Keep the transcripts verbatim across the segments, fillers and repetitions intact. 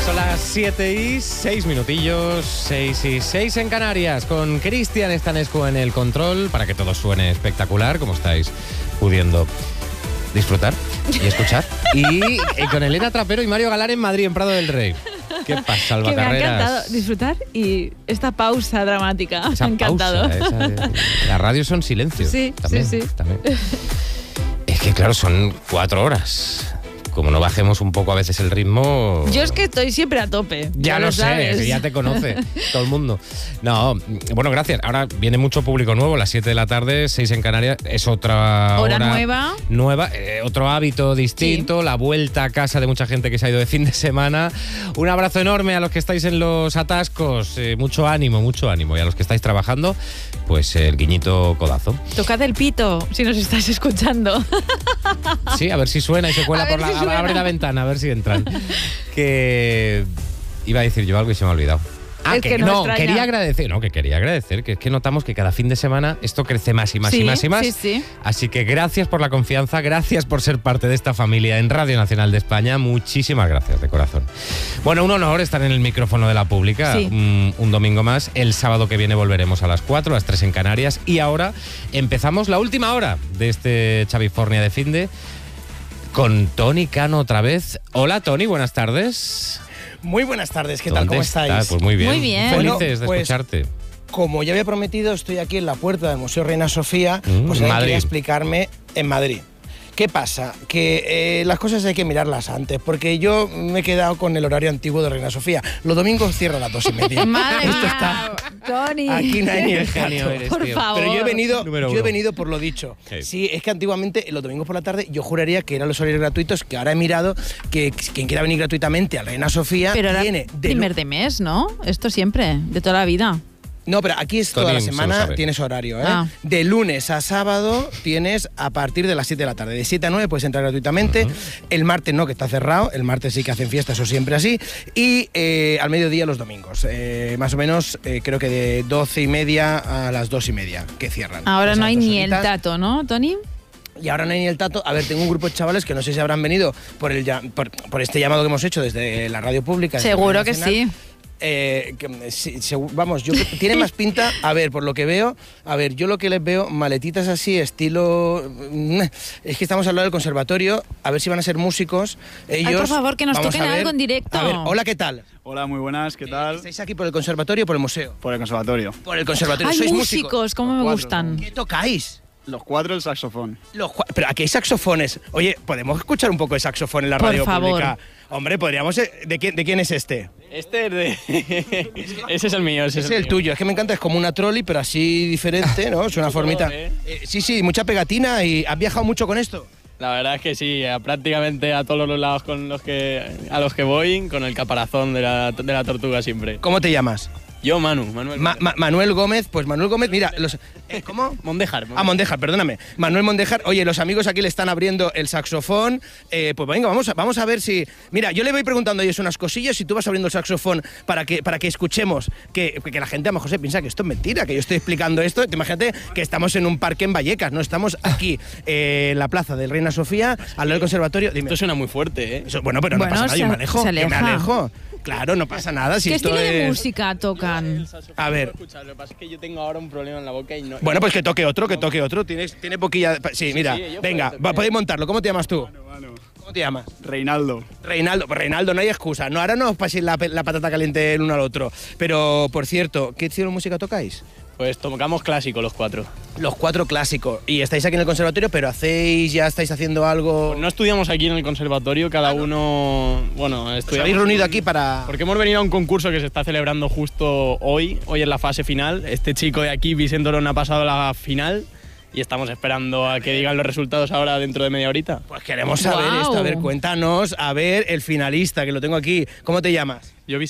Son las siete y seis minutillos, seis y seis en Canarias, con Cristian Estanescu en el control, para que todo suene espectacular, como estáis pudiendo disfrutar y escuchar. Y, y con Elena Trapero y Mario Galán en Madrid, en Prado del Rey. ¿Qué pasa, Alba Que me Carreras? ha encantado disfrutar y esta pausa dramática. Esa me ha encantado. pausa, esa, la radio son silencios. Sí, también, sí, sí. También. Es que claro, son cuatro horas. Como no bajemos un poco a veces el ritmo... Yo es que estoy siempre a tope. Ya lo sé, sabes. que ya te conoce todo el mundo. No, bueno, gracias. Ahora viene mucho público nuevo, las siete de la tarde, seis en Canarias. Es otra hora, hora nueva. Nueva, eh, otro hábito distinto, sí. La vuelta a casa de mucha gente que se ha ido de fin de semana. Un abrazo enorme a los que estáis en los atascos. Eh, mucho ánimo, mucho ánimo. Y a los que estáis trabajando, pues eh, el guiñito codazo. Tocad el pito, si nos estáis escuchando. Sí, a ver si suena y se cuela por la... Si abre la ventana, a ver si entran. Que iba a decir yo algo y se me ha olvidado. Ah, es que, que no, extraña. quería agradecer, no, que quería agradecer, que es que notamos que cada fin de semana esto crece más y más sí, y más y más. Sí, sí. Así que gracias por la confianza, gracias por ser parte de esta familia en Radio Nacional de España. Muchísimas gracias, de corazón. Bueno, un honor estar en el micrófono de la pública sí. un, un domingo más. El sábado que viene volveremos a las cuatro, a las tres en Canarias. Y ahora empezamos la última hora de este Chavifornia de Finde con Tony Cano otra vez. Hola, Tony, buenas tardes. Muy buenas tardes, ¿qué tal? ¿Cómo estáis? Estás? Pues muy bien. Muy bien. Felices Bueno, de pues, escucharte. Como ya había prometido, estoy aquí en la puerta del Museo Reina Sofía, Mm, pues en ahora Madrid. quería explicarme en Madrid. ¿Qué pasa? Que eh, las cosas hay que mirarlas antes, porque yo me he quedado con el horario antiguo de Reina Sofía. Los domingos cierra a las dos y media. Madre Esto mía, está... Tony. Aquí no hay ni el genio gato. eres, Por tío. favor. Pero yo he venido, Número yo he uno. venido por lo dicho. Sí. Sí, es que antiguamente, los domingos por la tarde, yo juraría que eran los horarios gratuitos, que ahora he mirado que quien quiera venir gratuitamente a Reina Sofía Pero era tiene... de primer de mes, ¿no? Esto siempre, de toda la vida. No, pero aquí es toda Tony la se lo semana, sabe. tienes horario, ¿eh? Ah. De lunes a sábado tienes a partir de las siete de la tarde. De siete a nueve puedes entrar gratuitamente. Uh-huh. El martes no, que está cerrado. El martes sí que hacen fiesta, eso siempre así. Y eh, al mediodía los domingos. Eh, más o menos, eh, creo que de doce y media a las dos y media, que cierran. Ahora Esas no hay dos ni el horitas. tato, ¿no, Tony? Y ahora no hay ni el tato. A ver, tengo un grupo de chavales que no sé si habrán venido por, el, por, por este llamado que hemos hecho desde la radio pública. desde Seguro Radio que Nacional. sí. Eh, que, sí, se, vamos, yo tiene más pinta, a ver, por lo que veo, a ver, yo lo que les veo, maletitas así, estilo, es que estamos al lado del conservatorio, a ver si van a ser músicos, ellos. Ay, por favor, que nos vamos toquen a ver, algo en directo. A ver, hola, ¿qué tal? Hola, muy buenas, ¿qué tal? ¿Estáis aquí por el conservatorio o por el museo? Por el conservatorio. Por el conservatorio, Ay, ¿sois músicos, músicos? cómo me Cuatro, gustan. ¿Qué tocáis? Los cuatro, el saxofón. Los, pero aquí hay saxofones. Oye, ¿podemos escuchar un poco de saxofón en la Por radio favor. pública? Hombre, podríamos... ¿De quién, ¿De quién es este? Este es de... ese es el mío. Ese Es es el mío. tuyo, es que me encanta, es como una trolley, pero así diferente, ¿no? Es una Mucho formita. color, ¿eh? Eh, sí, sí, mucha pegatina. ¿Y has viajado mucho con esto? La verdad es que sí, a prácticamente a todos los lados con los que, a los que voy, con el caparazón de la, de la tortuga siempre. ¿Cómo te llamas? Yo, Manu, Manuel. Ma- Gómez. Ma- Manuel Gómez, pues Manuel Gómez, mira, los, eh, ¿cómo? Mondejar. Ah, Mondejar, perdóname. Manuel Mondejar, oye, los amigos aquí le están abriendo el saxofón. Eh, pues venga, vamos a, vamos a ver si... Mira, yo le voy preguntando a ellos unas cosillas y tú vas abriendo el saxofón para que, para que escuchemos, que, que la gente a lo mejor se piensa que esto es mentira, que yo estoy explicando esto. Imagínate que estamos en un parque en Vallecas, no estamos aquí eh, en la plaza del Reina Sofía, al lado del conservatorio. Dime. Esto suena muy fuerte, ¿eh? Eso, bueno, pero no Bueno, pasa nada, yo se- me alejo, se que me aleja. alejo. Claro, no pasa nada. Si ¿Qué esto estilo de es- música tocan? A ver. Lo que pasa es que yo tengo ahora un problema en la boca y no... Bueno, pues que toque otro, que toque otro. Tienes, tiene poquilla... Sí, mira, sí, yo venga, puedo, va, podéis montarlo. ¿Cómo te llamas tú? Mano. ¿Cómo te llamas? Reinaldo. Reinaldo. Pues Reinaldo, no hay excusa. No, ahora no os paséis la, pe- la patata caliente el uno al otro. Pero, por cierto, ¿qué estilo de música tocáis? Pues tocamos clásico los cuatro. Los cuatro clásicos. Y estáis aquí en el conservatorio, pero hacéis, ya estáis haciendo algo... Pues no estudiamos aquí en el conservatorio, cada uno... Bueno, ¿Os habéis estudiamos... reunido aquí para...? Porque hemos venido a un concurso que se está celebrando justo hoy. Hoy es la fase final. Este chico de aquí, Vicente Orón, ha pasado la final. Y estamos esperando a que digan los resultados ahora dentro de media horita. Pues queremos saber Guau. esto. A ver, cuéntanos, a ver, el finalista, que lo tengo aquí. ¿Cómo te llamas? Yo, Vicent.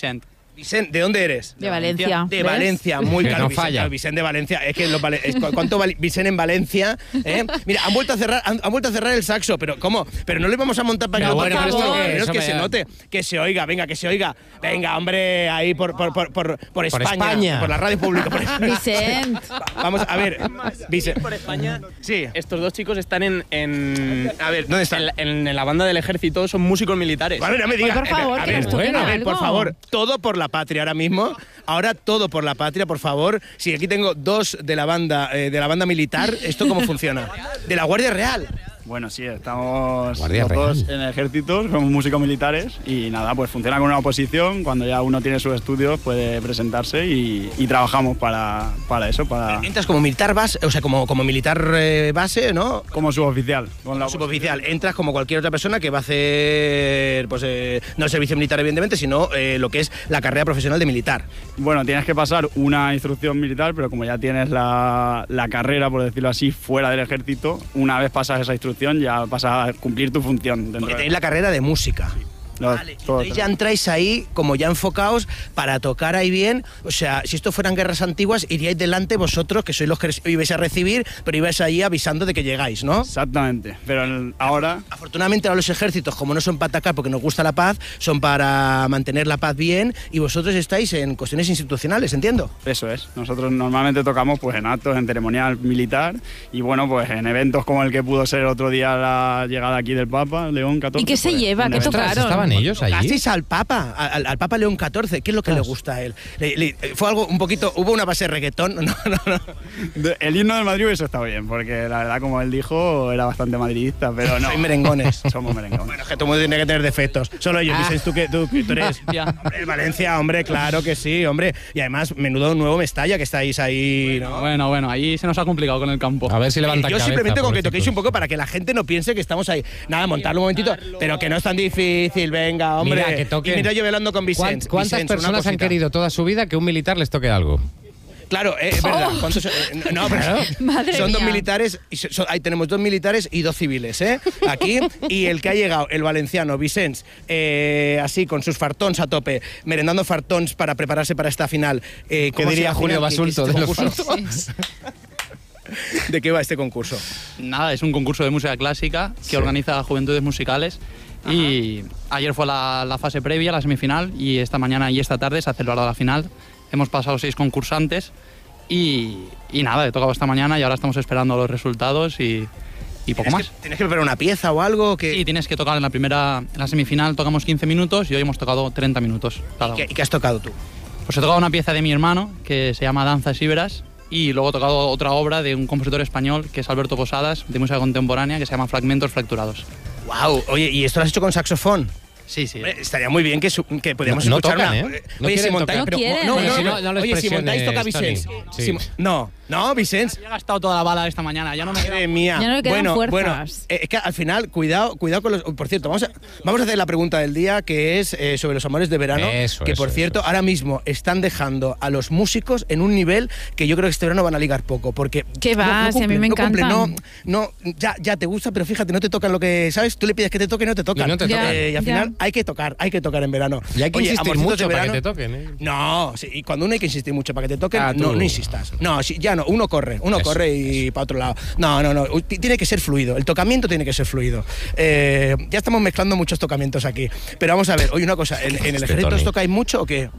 Vicent, ¿de dónde eres? De Valencia. De ¿ves? Valencia, muy Que claro. no Vicent, falla. claro, Vicent de Valencia. Es que los vale- es cu- ¿cuánto vale Vicent en Valencia? ¿Eh? Mira, han vuelto a cerrar, han, han vuelto a cerrar el saxo, pero ¿cómo? Pero no le vamos a montar para que Pero lo bueno, toque. pero esto Por qué es, menos que hombre, se ya. note, que se oiga, venga, que se oiga. Venga, hombre, ahí por, por, por, por, por España, España. por la radio pública. Por Vicent. Vamos a ver, Vicent. Por España, Sí. estos dos chicos están en, en, A ver, ¿dónde están? en, la- en la banda del ejército, son músicos militares. Bueno, no me digas. Por favor, a que ver, nos toquen a ver, por algo. favor, todo por la patria ahora mismo. Ahora todo por la patria, por favor. Si aquí tengo dos de la banda, eh, de la banda militar, ¿esto cómo funciona? De la Guardia Real. Bueno, sí, estamos Guardia los dos Real. en el ejército, somos músicos militares y nada, pues funciona con una oposición. Cuando ya uno tiene sus estudios puede presentarse y, y trabajamos para, para eso, para Entras como militar base, o sea, como, como militar eh, base, ¿no? como suboficial. Con la Suboficial. Entras como cualquier otra persona que va a hacer, pues, eh, no el servicio militar, evidentemente, sino eh, lo que es la carrera profesional de militar. Bueno, tienes que pasar una instrucción militar, pero como ya tienes la, la carrera, por decirlo así, fuera del ejército, una vez pasas esa instrucción ya vas a cumplir tu función. Dentro Porque de- tenéis la carrera de música. Los- Vale, todo- entonces ya entráis ahí como ya enfocados para tocar ahí bien. O sea, si esto fueran guerras antiguas, iríais delante vosotros, que sois los que ibais a recibir, pero ibais ahí avisando de que llegáis, ¿no? Exactamente, pero el- ahora Afortunadamente ahora los ejércitos, como no son para atacar porque nos gusta la paz, son para mantener la paz bien y vosotros estáis en cuestiones institucionales, ¿entiendo? eso es. Nosotros normalmente tocamos pues en actos, en ceremonial militar y bueno, pues en eventos como el que pudo ser el otro día la llegada aquí del Papa, León catorce. ¿Y qué se pues, lleva? un ¿Qué evento. Ostras, tocaron? ¿estaban ellos allí? Tocasteis al Papa, al, al Papa León catorce. ¿Qué es lo que le gusta a él? Le- le- fue algo un poquito, hubo una base de reggaetón. No, no, no. De- El himno del Madrid hubiese estado bien, porque la verdad, como él dijo, era bastante madridista, pero no. Sois merengones. Somos merengones. Bueno, es que todo el mundo tiene que tener defectos. Solo ellos, Vicens, tú que tú, que tú eres. Hombre, Valencia, hombre, claro que sí, hombre. Y además, menudo nuevo Mestalla que estáis ahí, ¿no? Bueno, bueno, ahí se nos ha complicado con el campo. A ver si levanta Yo cabeza, simplemente con que pobrecitos. toquéis un poco para que la gente no piense que estamos ahí. Nada, montarlo un momentito, pero que no es tan difícil, venga, hombre. Mira, que toquen. Y mira yo velando con ¿Cuán- Vicens. ¿Cuántas Vicens, una personas han cosita. querido toda su vida que un militar les toque algo? Claro, eh, es verdad. ¿Cuántos son? Eh, no, pero Madre son dos mía. militares. Y so- so- ahí tenemos dos militares y dos civiles, ¿eh? Aquí. Y el que ha llegado, el valenciano, Vicens, eh, así con sus fartons a tope, merendando fartons para prepararse para esta final. Eh, ¿Qué ¿cómo diría se llama Julio final? ¿Qué- qué es Basulto este de los concurso? fartons? ¿De qué va este concurso? Nada, es un concurso de música clásica que Sí. organiza Juventudes Musicales y ayer fue la, la fase previa, la semifinal, y esta mañana y esta tarde se ha celebrado la final. Hemos pasado seis concursantes y, y nada, he tocado esta mañana y ahora estamos esperando los resultados y, y poco ¿Tienes más. que, ¿Tienes que preparar una pieza o algo? Que, Sí, tienes que tocar en la primera, en la semifinal tocamos quince minutos y hoy hemos tocado treinta minutos cada ¿Y uno. qué, y qué has tocado tú? Pues he tocado una pieza de mi hermano que se llama Danzas Íberas y luego he tocado otra obra de un compositor español que es Alberto Posadas, de música contemporánea, que se llama Fragmentos Fracturados. Wow, oye, ¿y esto lo has hecho con saxofón? Sí, sí. Hombre, estaría muy bien que, su- que podíamos No- no escuchar tocan, una. ¿eh? No Oye, si quieren montáis, tocar. pero- No quieren. no, Bueno, no, si no, no- no les oye, si montáis toca presiones, Vicens. Tony. Si mo- no, no, Vicens. He gastado toda la bala esta mañana, ya no me Madre mía. Ya no le quedan bueno, fuerzas. bueno, eh, es que al final, cuidado, cuidado con los. Por cierto, vamos a, vamos a hacer la pregunta del día que es eh, sobre los amores de verano. Eso, que eso, por cierto, eso. ahora mismo están dejando a los músicos en un nivel que yo creo que este verano van a ligar poco. Porque. ¿Qué no- va? no Si a mí me cumplen, no cumplen, encantan. No, no, ya, ya te gusta, pero fíjate, no te tocan lo que. ¿Sabes? Tú le pides que te toque y no te tocan. Y no te tocan. Eh, y al Ya. final hay que tocar, hay que tocar en verano. Y hay que Oye, insistir amorcitos mucho de para que verano- te toquen, ¿eh? No, sí, y cuando uno hay que insistir mucho para que te toquen, Ah, no, tú. no insistas. No, sí, ya no, uno corre, uno Eso, corre y para otro lado. No, no, no, u- ti- tiene que ser fluido, el tocamiento tiene que ser fluido. Eh, ya estamos mezclando muchos tocamientos aquí, pero vamos a ver, oye, una cosa, ¿en, en el Este ejército os Tony. tocáis mucho o qué?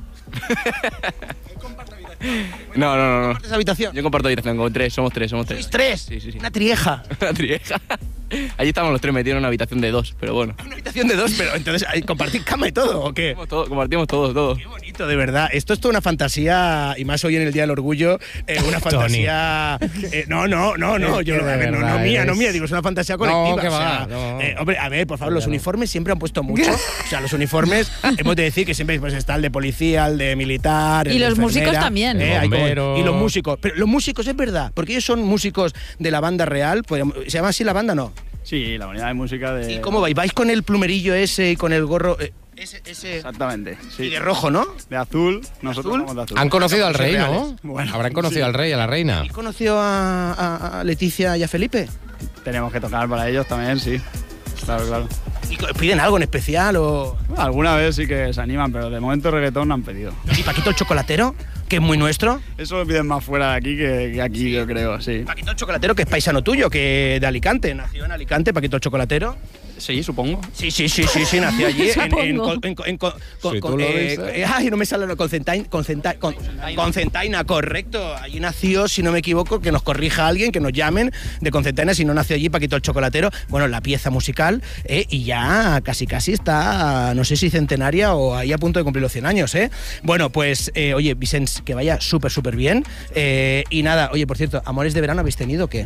No, no, no, no. ¿Compartes habitación? Yo comparto habitación con tres, somos tres, somos tres. ¿Sois tres? Sí, sí, sí. Una trieja. Una trieja. Allí estamos los tres metidos en una habitación de dos, pero bueno. Una habitación de dos, pero entonces, ¿hay- ¿compartís cama y todo o qué? Somos todo- compartimos todos, todos. Qué bonito, de verdad. Esto es toda una fantasía, y más hoy en el Día del Orgullo, eh, una Tony. fantasía... eh, no, no, no, no, Es yo, que de a ver, no, no verdad mía, no eres- mía, digo, es una fantasía No, colectiva. que o sea, va, no. eh, hombre, a ver, por favor, los uniformes siempre han puesto mucho. O sea, los uniformes, hemos de decir que siempre pues, está el de policía, el de militar, el Y de los músicos enfermera, también. eh, hay como- Bombero. y los músicos. Pero los músicos, es verdad, porque ellos son músicos de la banda real, podríamos- ¿se llama así la banda no? Sí, la unidad de música de... ¿Y cómo vais? ¿Vais con el plumerillo ese y con el gorro? eh, ese, ese Exactamente, sí. y de rojo, ¿no? De azul, nosotros ¿Azul? vamos de azul. Han conocido al Somos rey, ¿no? reales. Bueno, Habrán conocido sí. al rey y a la reina. ¿Habéis conocido a, a- a Leticia y a Felipe? Tenemos que tocar para ellos también, sí. Claro, claro. ¿Y piden algo en especial o...? Alguna vez sí que se animan, pero de momento reggaetón no han pedido. ¿Y Paquito el Chocolatero, que es muy nuestro? Eso lo piden más fuera de aquí que, que aquí, yo creo, sí. Paquito el Chocolatero, que es paisano tuyo, que de Alicante, nació en Alicante, Paquito el Chocolatero. Sí, supongo. Sí, sí, sí, sí, sí, nació allí. en, en, Supongo. en, en, en- con- Si con- tú lo eh, dices. eh, ay, no me sale con Centaina, con, Centa- con, con Centaina, correcto. Allí nació, si no me equivoco, que nos corrija alguien, que nos llamen de Concentaina, si no nació allí Paquito el Chocolatero. Bueno, la pieza musical, eh, y ya casi casi está, no sé si centenaria o ahí a punto de cumplir los cien años, ¿eh? Bueno, pues, eh, oye, Vicens, que vaya súper, súper bien. Eh, y nada, oye, por cierto, ¿amores de verano habéis tenido o qué?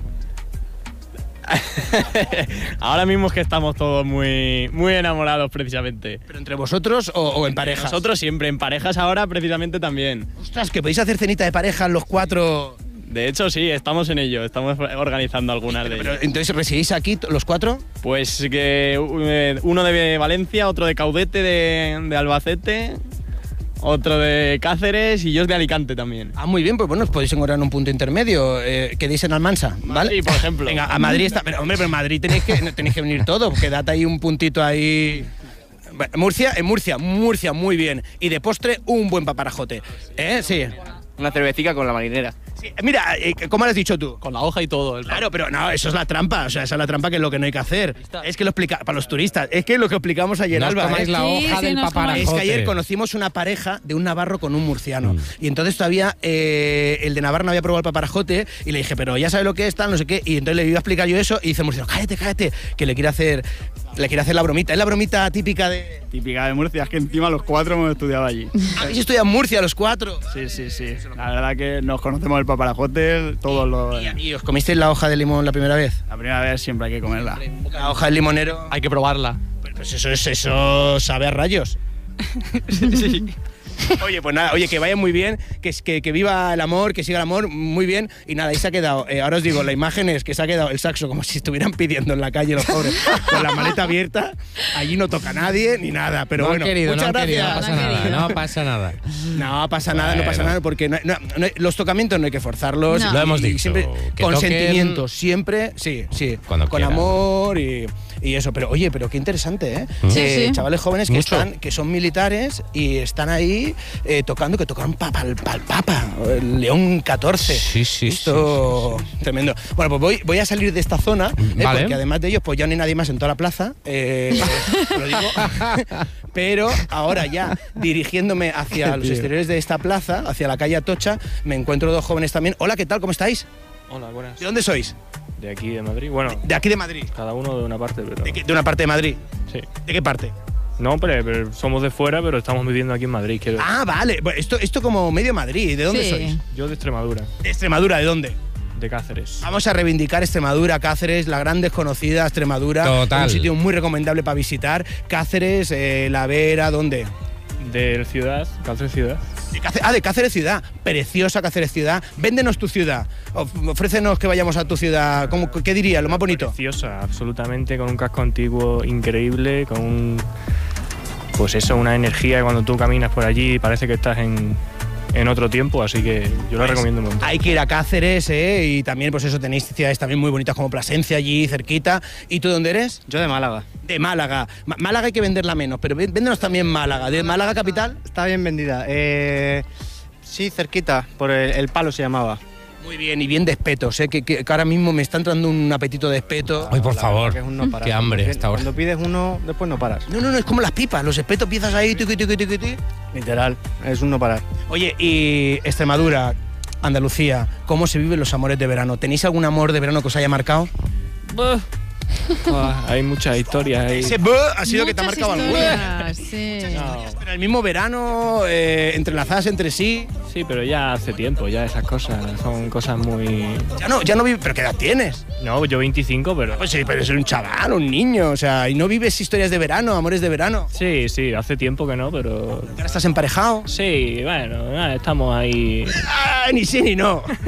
Ahora mismo es que estamos todos muy, muy enamorados precisamente. ¿Pero entre vosotros o, o en parejas? Nosotros siempre, en parejas ahora precisamente también. Ostras, que podéis hacer cenita de pareja los cuatro. De hecho, sí, estamos en ello, estamos organizando algunas de Pero, ellas. entonces, ¿residís aquí t- los cuatro? Pues que eh, uno de Valencia, otro de Caudete de, de Albacete, otro de Cáceres y yo es de Alicante también. Ah, muy bien, pues bueno, os podéis encontrar en un punto intermedio. Eh, quedéis en Almansa, ¿vale? Madrid, por ejemplo. Venga, a Madrid está. Pero, hombre, pero en Madrid tenéis que, tenéis que venir todo, quedad ahí un puntito ahí. Bueno, Murcia, en Murcia, Murcia, muy bien. Y de postre, un buen paparajote. ¿Eh? Sí. Una cervecita con la marinera. Sí, mira, eh, ¿cómo lo has dicho tú? Con la hoja y todo. El Claro, pero no, eso es la trampa, o sea, esa es la trampa que es lo que no hay que hacer. Es que lo explica para los turistas, es que lo que explicamos ayer, No os Alba, comáis ¿eh? la Sí, hoja sí, del no os comáis. paparajote. Es que ayer conocimos una pareja de un navarro con un murciano. Mm. Y entonces todavía eh, el de Navarra no había probado el paparajote y le dije, pero ya sabe lo que es, tal, no sé qué. Y entonces le iba a explicar yo eso y dice el murciano, cállate, cállate, que le quiere hacer, le quiere hacer la bromita. Es la bromita típica de... Típica de Murcia, es que encima los cuatro hemos estudiado allí. Habéis estudiado en Murcia los cuatro. Sí, sí, sí. La verdad que nos conocemos el paparajote, todos los... ¿Y, y os comisteis la hoja de limón la primera vez? La primera vez siempre hay que comerla. La hoja del limonero... Hay que probarla. Pues eso, es, eso sabe a rayos. Sí. Oye, pues nada, oye, que vaya muy bien, que, que, que viva el amor, que siga el amor, muy bien. Y nada, ahí se ha quedado, eh, ahora os digo, la imagen es que se ha quedado el saxo como si estuvieran pidiendo en la calle los pobres, con la maleta abierta, allí no toca nadie ni nada, pero no bueno, han querido, muchas no han querido, gracias. no pasa No han nada, querido. no pasa nada. No pasa nada, no pasa Bueno. nada, porque no- no- no- los tocamientos no hay que forzarlos. No. y- Lo hemos y dicho, Siempre, que con toquen sentimientos, siempre, sí, sí. cuando con quieran. amor y, y eso. Pero oye, pero qué interesante, ¿eh? Sí, Eh, sí. Chavales jóvenes que, Mucho. están, que son militares y están ahí eh, tocando, que tocaron para el Papa, el León catorce. Sí, sí, Esto tremendo. Bueno, pues voy, voy a salir de esta zona, eh, Vale. porque además de ellos, pues ya no hay nadie más en toda la plaza. eh, lo digo. Pero ahora ya, dirigiéndome hacia los Tío. exteriores de esta plaza, hacia la calle Atocha, me encuentro dos jóvenes también. Hola, ¿qué tal? ¿Cómo estáis? Hola, buenas. ¿De dónde sois? De aquí, de Madrid. Bueno, De aquí de Madrid. cada uno de una parte, pero... ¿De, qué- de una parte de Madrid? Sí. ¿De qué parte? No, pero, pero somos de fuera, pero estamos viviendo aquí en Madrid. Quiero decir. Ah, vale. Bueno, esto, esto como medio Madrid. ¿De dónde Sí. sois? Yo de Extremadura, De Extremadura, ¿de dónde? de Cáceres. Vamos a reivindicar Extremadura, Cáceres, la gran desconocida Extremadura. Total. Un sitio muy recomendable para visitar. Cáceres, eh, La Vera, ¿dónde? De ciudad, Cáceres ciudad. De Cáceres- ah, de Cáceres ciudad. Preciosa Cáceres ciudad. Véndenos tu ciudad. Of- Ofrécenos que vayamos a tu ciudad. ¿Cómo- ¿Qué diría? Lo más bonito. Preciosa, absolutamente, con un casco antiguo increíble, con un... Pues eso, una energía que cuando tú caminas por allí parece que estás en, en otro tiempo, así que yo lo Pues, recomiendo un montón. Hay que ir a Cáceres, ¿eh? Y también, pues eso, tenéis ciudades también muy bonitas como Plasencia allí, cerquita. ¿Y tú dónde eres? Yo de Málaga. De Málaga. Ma- Málaga hay que venderla menos, pero vé- véndenos también Málaga. ¿De Málaga capital? Está bien vendida. Eh, sí, cerquita, por el, el Palo se llamaba. Muy bien, y bien de espetos, ¿eh? Que, que- que ahora mismo me está entrando un apetito de espeto. Ay, por La favor, verdad que es un no parar. qué hambre Cuando, esta hora. Cuando pides uno, después no paras. No, no, no, es como las pipas, los espetos piezas ahí, tiqui, tiqui, tiqui, tiqui. Literal, es un no parar. Oye, y Extremadura, Andalucía, ¿cómo se viven los amores de verano? ¿Tenéis algún amor de verano que os haya marcado? Buah. Buah, hay muchas historias ahí. Ese buh ha sido que te ha Muchas marcado alguna. historias, sí. No, En el mismo verano, eh, entrelazadas entre sí. sí, pero ya hace tiempo, ya esas cosas son cosas muy... Ya no, ya no vives. ¿Pero qué edad tienes? No, yo veinticinco, pero... Pues sí, pero eres un chaval, un niño, o sea, y no vives historias de verano, amores de verano. Sí, sí, hace tiempo que no, pero... Ahora estás emparejado. Sí, bueno, nada, estamos ahí... Ah, ni sí ni no.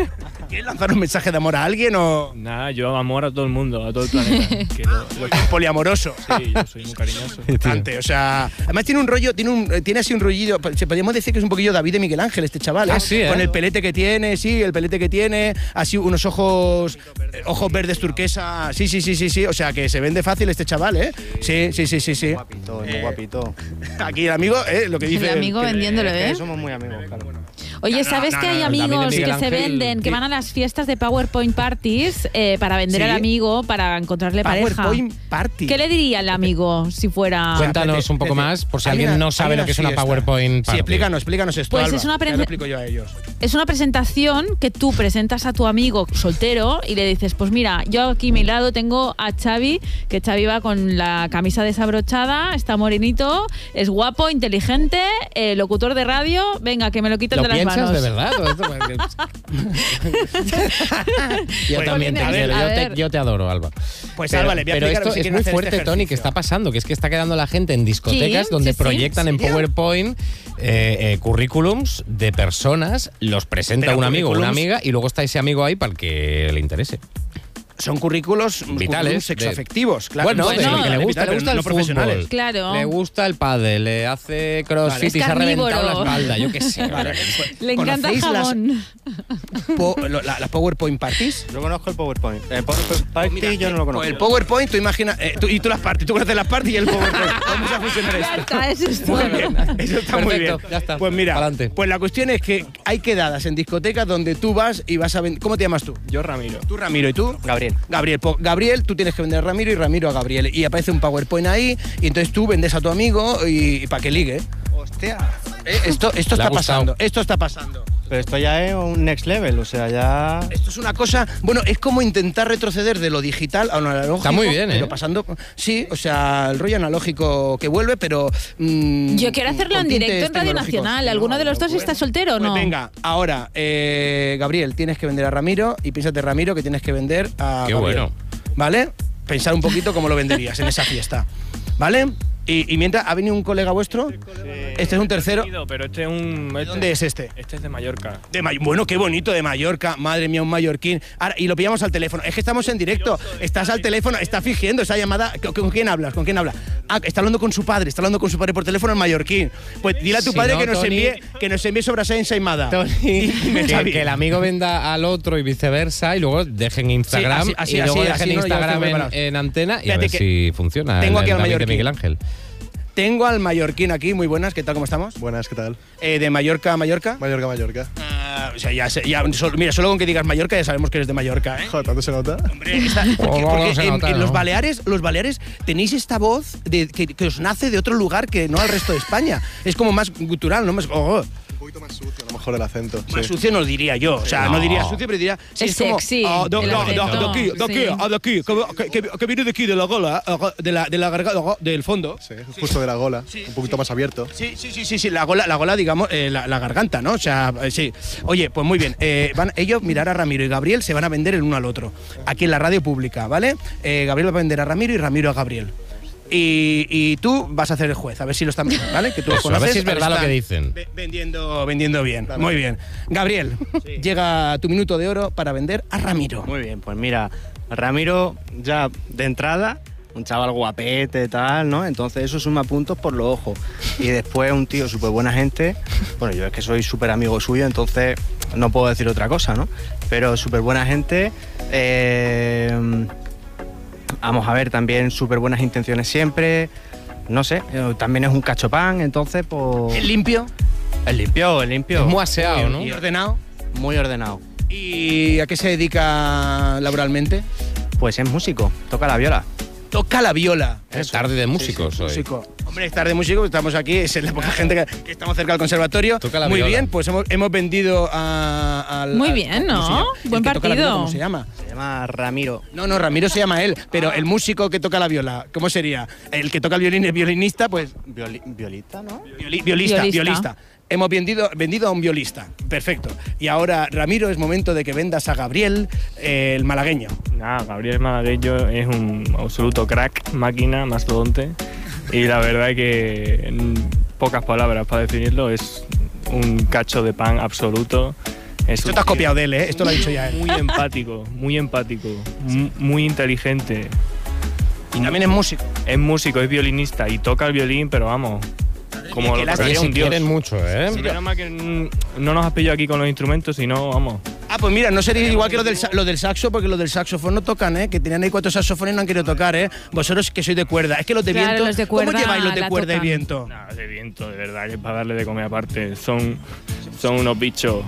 ¿Quieres lanzar un mensaje de amor a alguien o...? Nada, yo amor a todo el mundo, a todo el planeta. Que lo, lo- Poliamoroso. sí, yo soy muy cariñoso. Bastante, o sea, además tiene un rollo, tiene un, tiene así un rollillo, se podríamos decir que es un poquillo David de Miguel Ángel este chaval, ¿eh? Ah, sí, ¿eh? Con el pelete que tiene, sí, el pelete que tiene, así unos ojos, eh, ojos verdes turquesa, sí, sí, sí, sí, sí, o sea que se vende fácil este chaval, ¿eh? Sí, sí, sí, sí, sí. Guapito, muy Eh, guapito. Aquí el amigo, ¿eh? Lo que dice. El amigo que- vendiéndolo, Eh, ¿eh? Somos muy amigos, claro. Oye, No, ¿sabes no, que no, hay no, David de amigos Miguel que se Ángel, venden, que sí. van a las fiestas de PowerPoint parties eh, para vender Sí. al amigo, para encontrarle pareja? PowerPoint Party. ¿Qué le diría al amigo si fuera...? Cuéntanos un poco Desde- más, por si hay alguien una- no hay sabe lo que es una fiesta. PowerPoint Sí, party. explícanos, explícanos esto, Pues Alba. es una Ya presen- lo explico yo a ellos. Es una presentación que tú presentas a tu amigo soltero y le dices, pues mira, yo aquí a mi lado tengo a Xavi, que Xavi va con la camisa desabrochada, está morenito, es guapo, inteligente, eh, locutor de radio, venga, que me lo quiten ¿Lo de las piensas manos. de verdad? Todo esto? Porque- yo Pues, también te a ver, quiero, a yo ver. te, yo te adoro, Alba. Pues Pero, Alba, le voy a pero explicar esto si es quieren muy hacer fuerte, este Tony, que ejercicio. está pasando, que es que está quedando la gente en discotecas Sí, donde sí, sí. proyectan en ¿Serio? PowerPoint eh, eh, currículums de personas, los presenta Pero un amigo o una currículums- amiga y luego está ese amigo ahí para el que le interese. Son currículos Vitales, currículums sexoafectivos, claro. Bueno, Bueno, de lo que le vitales, gusta, le pero gusta no el profesionales. fútbol. Claro. Le gusta el pádel, le hace crossfit Vale. Es y se ha reventado la carnívoro. espalda, yo qué sé. Vale. Le encanta ¿Conocéis las- jamón. Po- lo- la- las PowerPoint Parties? Yo conozco el PowerPoint. El PowerPoint Party Mira, yo no lo conozco. pues el PowerPoint, tú imaginas, eh, tú- y tú las parties, tú conoces las parties y el PowerPoint. Vamos a funcionar Ya esto. está, eso es Muy todo. bien, eso está muy bien. Perfecto, ya está. Pues mira, Pa'lante. pues la cuestión es que hay quedadas en discotecas donde tú vas y vas a vender. ¿Cómo te llamas tú? Yo, Ramiro. Tú, Ramiro, ¿y tú? Gabriel. Gabriel, po- Gabriel, tú tienes que vender a Ramiro y Ramiro a Gabriel. Y aparece un PowerPoint ahí, y entonces tú vendes a tu amigo y, para que ligue. Hostia. Eh, Esto, esto Le ha está gustado. pasando, esto está pasando. Pero esto ya es un next level, o sea, ya... Esto es una cosa, bueno, es como intentar retroceder de lo digital a lo analógico. Está muy bien, ¿eh? Pero pasando, sí, o sea, el rollo analógico que vuelve, pero... mm, Yo quiero hacerlo con en directo tintes en Radio tecnológicos. Nacional. ¿Alguno de los dos está soltero o Pues no? venga, ahora, eh, Gabriel, tienes que vender a Ramiro y piénsate, Ramiro, que tienes que vender a Qué Gabriel. bueno. ¿Vale? Pensar un poquito cómo lo venderías en esa fiesta. ¿Vale? Y, y mientras, ¿ha venido un colega vuestro? Este es un tercero. Pero este es un... ¿De este- dónde es este? Este es de Mallorca. De May- bueno, qué bonito, de Mallorca. Madre mía, un mallorquín. Ahora, y lo pillamos al teléfono. Es que estamos en directo. Estás al teléfono, está fingiendo esa llamada. ¿Con, con quién hablas? ¿Con quién habla? Ah, está hablando con su padre. Está hablando con su padre por teléfono en mallorquín. Pues dile a tu Si padre no, que, nos Tony- envíe, que nos envíe sobre esa ensaimada. Tony, Dime, que, Xavi. que el amigo venda al otro y viceversa y luego dejen Instagram Sí, así- así- y luego así- dejen así, ¿no? Ya Instagram estoy en, preparado. en antena y a Fíjate ver que si funciona. tengo el- aquí el al David de mallorquín. Miguel Ángel. Tengo al mallorquín aquí, muy buenas. ¿Qué tal? ¿Cómo estamos? Buenas, ¿qué tal? Eh, de Mallorca a Mallorca. Mallorca, Mallorca. Ah, o sea, ya, sé- ya solo- mira, solo con que digas Mallorca ya sabemos que eres de Mallorca, ¿eh? Joder, ¿tanto se nota? Hombre, esta- porque, Oh, no, porque no se en, nota, en los ¿no? Baleares, los Baleares tenéis esta voz de, que, que os nace de otro lugar que no al resto de España. Es como más gutural, ¿no? Más, oh, Un poquito más sucio, a lo mejor el acento. más sí. sucio no diría yo. O sea, no, No. diría sucio, pero diría. Sí, Es como, sexy, ah, de, el de- de- acento, de aquí, de aquí, sí. ah, de aquí, que, que- que viene de aquí, de la gola, ah, de la, de la garganta, del fondo. Sí, justo de la gola, Sí, un poquito más abierto. Sí, sí, sí, sí, sí, la gola, la gola digamos, eh, la, la garganta, ¿no? O sea, eh, sí. Oye, pues muy bien. eh, van, ellos, mirar a Ramiro y Gabriel, se van a vender el uno al otro. Aquí en la radio pública, ¿vale? Eh, Gabriel va a vender a Ramiro y Ramiro a Gabriel. Y, y tú vas a hacer el juez, a ver si lo están ¿vale? Que tú los Eso, a ver conoces, si es verdad lo están que dicen. ve- Vendiendo, vendiendo bien. Muy bien. Gabriel, llega tu minuto de oro para vender a Ramiro. Muy bien, pues mira, Ramiro ya de entrada, un chaval guapete y tal, ¿no? Entonces eso suma puntos por los ojos. Y después un tío súper buena gente, bueno, yo es que soy súper amigo suyo, entonces no puedo decir otra cosa, ¿no? Pero súper buena gente, eh, vamos a ver, también súper buenas intenciones siempre, no sé, eh, también es un cachopán, entonces pues... El limpio Es limpio, es limpio. Es muy aseado, ¿no? y ordenado. Muy ordenado. ¿Y a qué se dedica laboralmente? Pues es músico, toca la viola. Toca la viola. Es tarde de músicos hoy. Músico. Hombre, es tarde de músico, estamos aquí, es la poca gente que, que estamos cerca del conservatorio. Toca la Muy viola. bien, pues hemos, hemos vendido a, al. Muy al- bien, ¿cómo ¿no? se llama? El Buen que toca la viola, partido. ¿Cómo se llama? Se llama Ramiro. No, no, Ramiro se llama él, pero el músico que toca la viola, ¿cómo sería? El que toca el violín es violinista, pues. Violi- violista, ¿no? violi- violista, Violista. violista. Hemos vendido, vendido a un violista. Perfecto. Y ahora, Ramiro, es momento de que vendas a Gabriel, eh, el malagueño. Nada, Gabriel Malagueño es un absoluto crack, máquina, mastodonte. Y la verdad que en pocas palabras para definirlo es un cacho de pan absoluto. Es Esto un te has tío copiado de él, ¿eh? Esto lo ha dicho ya él. Muy empático, muy empático, mu- muy inteligente. Y también es músico. Es músico, es violinista y toca el violín, pero vamos, como que lo la- tocaría Oye, un si dios. quieren mucho, ¿eh? Sí, menos mal que mm, no nos has pillado aquí con los instrumentos, sino, vamos. Ah, pues mira, no sería igual que los del, sa- los del saxo, porque los del saxofón no tocan, ¿eh? Que tenían ahí cuatro saxofones y no han querido tocar, ¿eh? Vosotros que sois de cuerda. Es que los de Claro, viento. los de ¿Cómo cuerda lleváis los de la cuerda y tocan. viento? Nada, de viento, de verdad, que es para darle de comer aparte. Son, son unos bichos.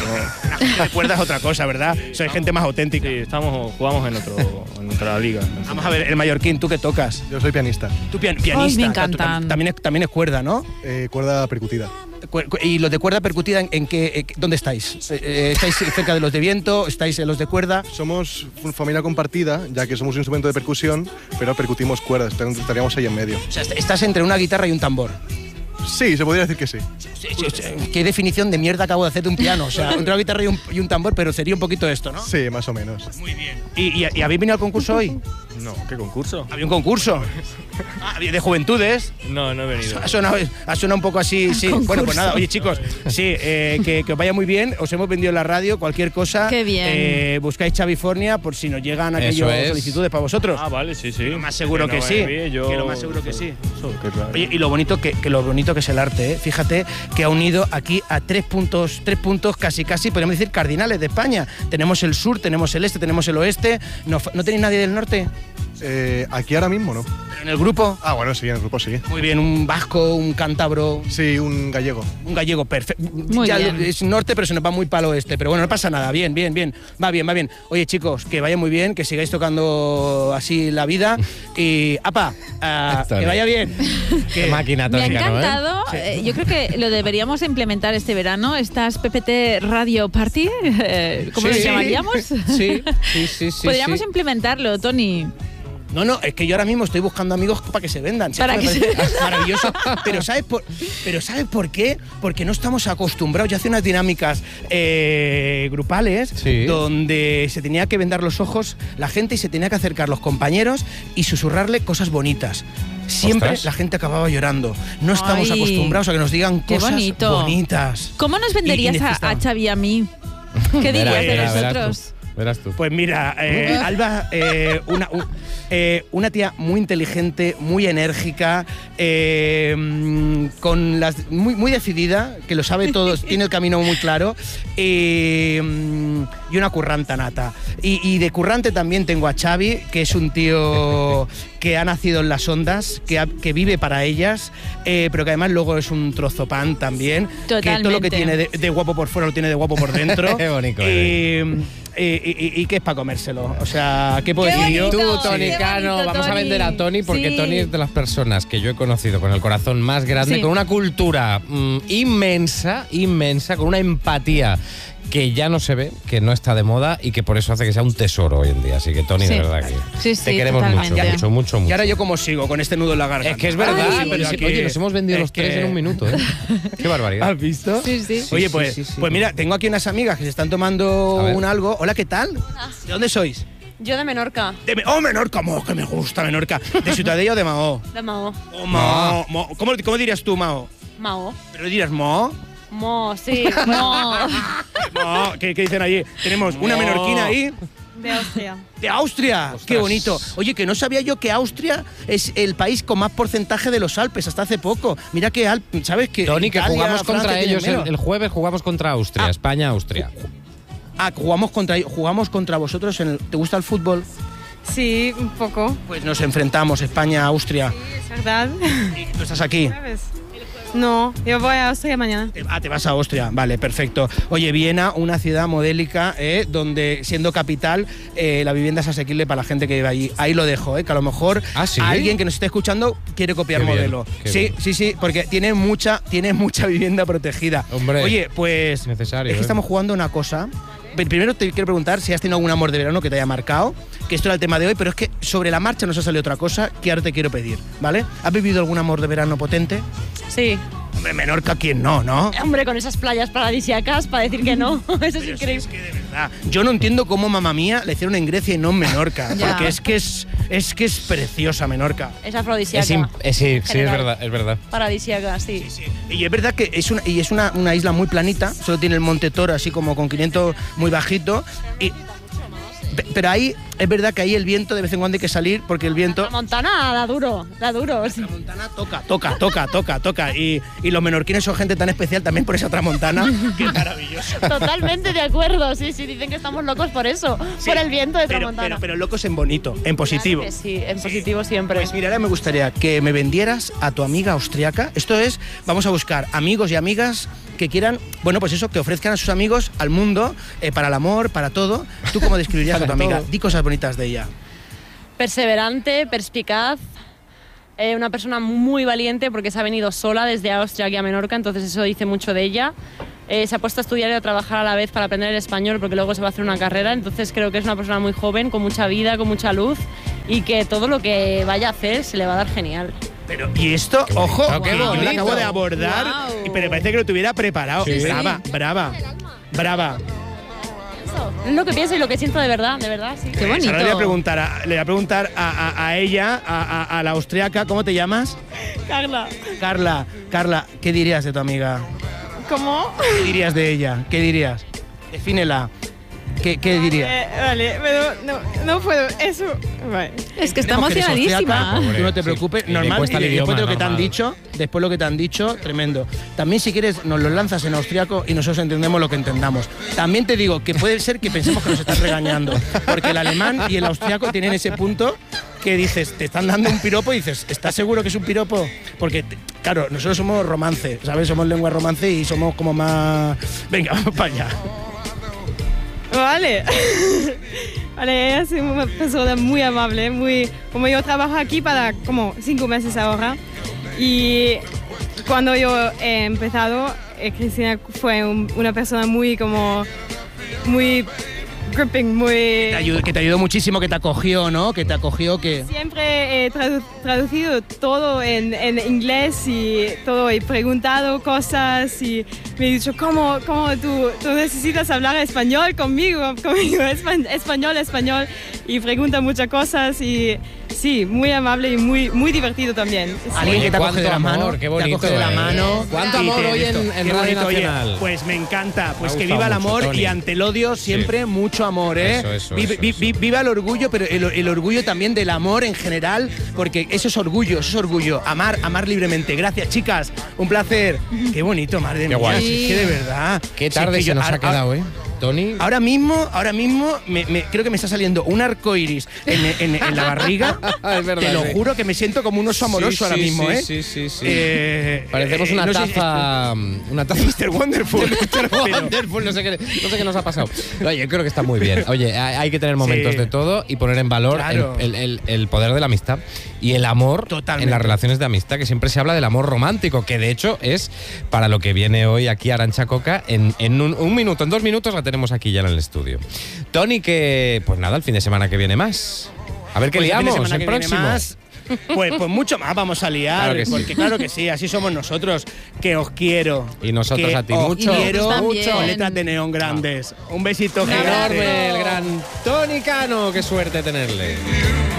De cuerda es otra cosa, ¿verdad? Sois gente más auténtica. Sí, estamos, jugamos en, otro, en otra liga. Vamos a ver, el mallorquín, ¿tú qué tocas? Yo soy pianista. Tú pian- pianista. Ay, me claro, encantan. tú tam- También es, también es cuerda, ¿no? Eh, cuerda percutida. Cu- cu- ¿Y los de cuerda percutida en, en qué, eh, dónde estáis? Eh, eh, ¿Estáis cerca de los de viento? ¿Estáis en los de cuerda? Somos una familia compartida, ya que somos un instrumento de percusión, pero percutimos cuerdas, estaríamos ahí en medio. O sea, est- estás entre una guitarra y un tambor. Sí, se podría decir que sí. Sí, sí, sí. ¿Qué definición de mierda acabo de hacer de un piano? O sea, entre una guitarra y un, y un tambor, pero sería un poquito esto, ¿no? Sí, más o menos. ¿Y, y, y habéis venido al concurso hoy? No, ¿qué concurso? Había un concurso. Ah, de juventudes. No, no he venido. Ha sonado, ha sonado un poco así, sí. Bueno, pues nada, oye chicos, sí, eh, que, que os vaya muy bien. Os hemos vendido en la radio, cualquier cosa. Qué bien. eh, buscáis Chavifornia por si nos llegan Eso aquellas es. solicitudes para vosotros. Ah, vale, sí, sí. Lo más seguro que, no sí. me vi, yo- Que lo más seguro que sí. Eso, que claro. Oye, y lo bonito que, que lo bonito que es el arte, ¿eh? Fíjate que ha unido aquí a tres puntos, tres puntos casi casi, podríamos decir, cardinales de España. Tenemos el sur, tenemos el este, tenemos el oeste. ¿No, no tenéis nadie del norte? Eh, aquí ahora mismo, ¿no? ¿Pero en el grupo? Ah, bueno, sí, en el grupo sí. Muy bien, un vasco, un cántabro, Sí, un gallego. un gallego, perfecto. Muy Ya bien. es norte, pero se nos va muy palo este. Pero bueno, no pasa nada, bien, bien, bien. Va bien, va bien. Oye, chicos, que vaya muy bien, que sigáis tocando así la vida. Y, apa, ah, Esto que no. vaya bien. Qué Que- máquina Me ha tónica, ¿no? ¿eh? encantado. Eh, yo creo que lo deberíamos implementar este verano. Estas P P T Radio Party, eh, ¿cómo Sí, lo sí. llamaríamos? Sí, sí, sí, sí. Podríamos sí. implementarlo, Tony. No, no, es que yo ahora mismo estoy buscando amigos para que se vendan. Si Para es me que parece se- maravilloso. Pero ¿sabes por, pero ¿sabes por qué? Porque no estamos acostumbrados. Yo hacía unas dinámicas eh, grupales Sí. donde se tenía que vendar los ojos la gente y se tenía que acercar los compañeros y susurrarle cosas bonitas. Siempre Ostras. la gente acababa llorando. No estamos Ay, acostumbrados a que nos digan qué cosas bonito. bonitas. ¿Cómo nos Y- y venderías a, a necesitamos- Xavi y a mí? ¿Qué dirías Verás, de verás, verás nosotros? tú, Verás tú. Pues mira, eh, Alba, eh, una, u- eh, una tía muy inteligente, muy enérgica, eh, mm, con las, muy, muy decidida, que lo sabe todo, tiene el camino muy claro, eh, mm, y una curranta nata. Y, y de currante también tengo a Xavi, que es un tío que ha nacido en las ondas, que, ha- que vive para ellas, eh, pero que además luego es un trozo pan también, que todo lo que Totalmente. tiene de, de guapo por fuera lo tiene de guapo por dentro. Qué bonito Eh, eh, y, y- y que es para comérselo. O sea, ¿qué puedo Qué decir yo? Tú, bonito, Tony qué Cano, bonito, vamos a Tony. vender a Tony porque Sí. Tony es de las personas que yo he conocido con el corazón más grande, Sí. con una cultura mm, inmensa, inmensa, con una empatía que ya no se ve, que no está de moda y que por eso hace que sea un tesoro hoy en día. Así que Tony, Sí. de verdad que Sí, te sí, queremos totalmente. mucho, mucho, mucho, mucho. Y ahora yo como sigo con este nudo en la garganta. Es que es verdad, Ay, pero sí, que- oye, nos hemos vendido es los tres que- en un minuto, ¿eh? Qué barbaridad. ¿Has visto? Sí, sí. Oye, sí, pues, sí, sí. pues mira, tengo aquí unas amigas que se están tomando A ver. un algo. Hola, ¿qué tal? ¿De dónde sois? Yo de Menorca, De Me- oh, Menorca, mo, que me gusta Menorca. ¿De Ciutadella o de Mahó? de Mao. Oh, Mahó, Mo. ¿Cómo, ¿Cómo dirías tú, Mahó? Mao. ¿Pero dirías Mo? Mo, sí. No. Mo, ¿qué, qué dicen allí? Tenemos una Mo. menorquina ahí. De Austria. De Austria, Ostras. qué bonito. Oye, que no sabía yo que Austria es el país con más porcentaje de los Alpes hasta hace poco. Mira que Alp, ¿sabes qué? Tony, que Italia, jugamos Francia contra tienen ellos el, menos. el jueves, jugamos contra Austria, Ah. España-Austria. Ah, jugamos contra jugamos contra vosotros en el, ¿te gusta el fútbol? Sí, un poco. Pues nos enfrentamos España Austria. Es verdad. Y tú estás aquí. ¿Sabes? No, yo voy a Austria mañana. Te- Ah, te vas a Austria, vale, perfecto. Oye, Viena, una ciudad modélica, ¿eh? Donde siendo capital, eh, la vivienda es asequible para la gente que vive allí. Ahí lo dejo, ¿eh? Que a lo mejor ¿Ah, sí? alguien que nos esté escuchando quiere copiar Qué bien, modelo. qué Sí, bien. sí, sí, porque tiene mucha, tiene mucha vivienda protegida. Hombre, Oye, pues necesario, es que ¿eh? estamos jugando una cosa. Pe- Primero te quiero preguntar si has tenido algún amor de verano que te haya marcado, que esto era el tema de hoy, pero es que sobre la marcha nos ha salido otra cosa que ahora te quiero pedir, ¿vale? ¿Has vivido algún amor de verano potente? Sí. Hombre, Menorca, ¿quién no, no? Hombre, con esas playas paradisíacas, para decir que no. Eso es increíble. Es que de verdad, yo no entiendo cómo Mamma Mía le hicieron en Grecia y no en Menorca. Ya. Porque es que es, es que es preciosa Menorca. Es afrodisíaca. Es im- eh, sí, sí, es General. verdad, es verdad. Paradisíaca, sí. Y es verdad que es una, y es una, una isla muy planita, solo tiene el Monte Toro así como con quinientos muy bajito. Y, pe- pero ahí, es verdad que ahí el viento de vez en cuando hay que salir porque el viento... La Montana da duro, da duro. Sí. Toca, toca, toca, toca, toca. Y, y los menorquines son gente tan especial también por esa tramontana, que es maravilloso. Totalmente de acuerdo, sí, sí, dicen que estamos locos por eso, Sí, por el viento de pero, Tramontana. pero, pero locos en bonito, en positivo. Claro que sí, en positivo siempre. Pues mira, ahora me gustaría que me vendieras a tu amiga austriaca. Esto es, vamos a buscar amigos y amigas que quieran, bueno, pues eso, que ofrezcan a sus amigos al mundo, eh, para el amor, para todo. ¿Tú cómo describirías a tu Para amiga? todo. Di cosas bonitas de ella. Perseverante, perspicaz, eh, una persona muy valiente porque se ha venido sola desde Austria aquí a Menorca, entonces eso dice mucho de ella. Eh, se ha puesto a estudiar y a trabajar a la vez para aprender el español porque luego se va a hacer una carrera, entonces creo que es una persona muy joven, con mucha vida, con mucha luz y que todo lo que vaya a hacer se le va a dar genial. Pero, y esto, ojo, qué que yo bonito. la acabo de abordar, Guau. y- pero parece que lo tuviera preparado. Sí. Brava, brava, brava. Es lo que pienso y lo que siento de verdad, de verdad, sí. Qué Ahora bonito. le voy a preguntar a, le voy a, preguntar a, a- a ella, a, a- a la austriaca, ¿cómo te llamas? Carla. Carla, Carla, ¿qué dirías de tu amiga? ¿Cómo? ¿Qué dirías de ella? ¿Qué dirías? Defínela. ¿Qué, qué dirías? Eh, vale, pero no, no puedo. Eso. Vale. Es que está Tenemos que eres emocionadísima. austriaca, tú no te Sí. preocupes, Y le normal. cuesta Y el después de lo idioma, que te han normal. dicho, después lo que te han dicho, tremendo. También si quieres nos lo lanzas en austriaco y nosotros entendemos lo que entendamos. También te digo que puede ser que pensemos que nos estás regañando, porque el alemán y el austriaco tienen ese punto que dices, te están dando un piropo y dices, ¿estás seguro que es un piropo? Porque, te- claro, nosotros somos romance, ¿sabes? Somos lengua romance y somos como más... Venga, vamos para allá. Vale. Vale, ella es una persona muy amable, muy... Como yo trabajo aquí para como cinco meses ahora y cuando yo he empezado, eh, Cristina fue un- una persona muy como... Muy gripping, muy... Te ayudó- que te ayudó muchísimo, que te acogió, ¿no? Que te acogió, que... Siempre he tradu- traducido todo en, en inglés y todo, he preguntado cosas y me he dicho, ¿cómo, cómo tú, tú necesitas hablar español conmigo? Conmigo, espa- español, español. Y pregunta muchas cosas y sí, muy amable y muy, muy divertido también. Sí. Alguien que te acoge cuánto de la amor, mano, qué te bonito, acoge de la eh. mano. Cuánto y amor te- hoy en- esto, en qué Radio bonito, oye, Nacional. pues me encanta, pues Me ha que gustado viva el mucho, amor Tony. y ante el odio siempre mucho amor, ¿eh? Eso, eso, Vive- eso, vi- eso. vi- viva el orgullo, pero el, el orgullo también del amor en general, porque eso es orgullo, eso es orgullo, amar, amar libremente. Gracias, chicas, un placer. Qué bonito, madre Qué mía, guay. si es que de verdad. Qué si es tarde que se yo- nos ha ahora- quedado, ¿eh? Tony. Ahora mismo, ahora mismo, me, me- creo que me está saliendo un arco iris en, en- en la barriga. Es verdad, Te lo sí. juro que me siento como un oso amoroso Sí, ahora sí, mismo, sí, ¿eh? Sí, sí, sí. Eh, Parecemos eh, una no sé si- taza. Una taza. mister Wonderful. mister Wonderful, no sé, qué, no sé qué nos ha pasado. Oye, yo creo que está muy bien. Oye, hay hay que tener momentos Sí. de todo y poner en valor Claro. el, el- el- el poder de la amistad y el amor Totalmente. en las relaciones de amistad, que siempre se habla del amor romántico, que de hecho es para lo que viene hoy aquí Arantxa Coca. En, en un, un minuto, en dos minutos la tenemos aquí ya en el estudio. Tony, que pues nada, el fin de semana que viene más. A ver qué Pues el fin de liamos semana el que viene próximo. más, Pues, pues mucho más vamos a liar, Claro que sí. porque claro que sí, así somos nosotros, que os quiero. Y nosotros que a ti os mucho. quiero También. con letras de neón grandes. Un besito Enorme, gigante. el gran Tony Cano, qué suerte tenerle.